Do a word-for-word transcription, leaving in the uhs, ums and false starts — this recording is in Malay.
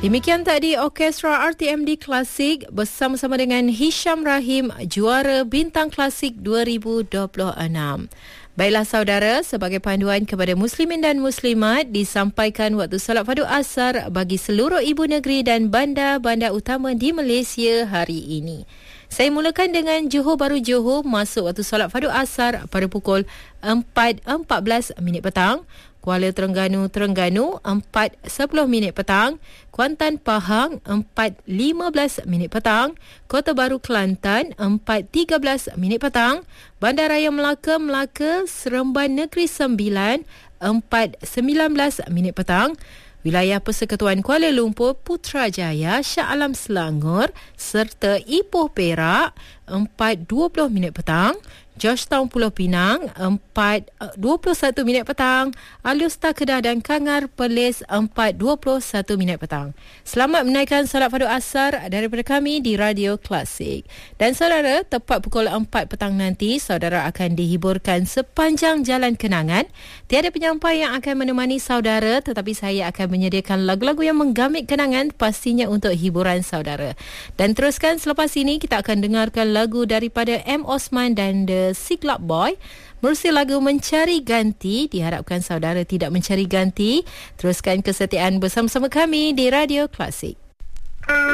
Demikian tadi Orkestra R T M D Klasik bersama-sama dengan Hisham Rahim, juara Bintang Klasik dua ribu dua puluh enam. Baiklah saudara, sebagai panduan kepada muslimin dan muslimat, disampaikan waktu solat fardu asar bagi seluruh ibu negeri dan bandar-bandar utama di Malaysia hari ini. Saya mulakan dengan Johor Bahru Johor masuk waktu solat fardu asar pada pukul empat empat belas minit petang. Kuala Terengganu Terengganu empat sepuluh minit petang, Kuantan Pahang empat lima belas minit petang, Kota Baru Kelantan empat tiga belas minit petang, Bandaraya Melaka Melaka Seremban Negeri Sembilan empat sembilan belas minit petang, Wilayah Persekutuan Kuala Lumpur Putrajaya Shah Alam Selangor serta Ipoh Perak empat dua puluh minit petang, Georgetown Pulau Pinang empat dua puluh satu minit petang, Alustar Kedah dan Kangar Perlis empat dua puluh satu minit petang. Selamat menaikkan solat fardu asar daripada kami di Radio Klasik. Dan saudara, tepat pukul empat petang nanti saudara akan dihiburkan sepanjang jalan kenangan. Tiada penyampai yang akan menemani saudara, tetapi saya akan menyediakan lagu-lagu yang menggamit kenangan pastinya untuk hiburan saudara. Dan teruskan selepas ini kita akan dengarkan lagu daripada M. Osman dan The Siglap Boy menerusi lagu Mencari Ganti. Diharapkan saudara tidak mencari ganti. Teruskan kesetiaan bersama-sama kami di Radio Klasik.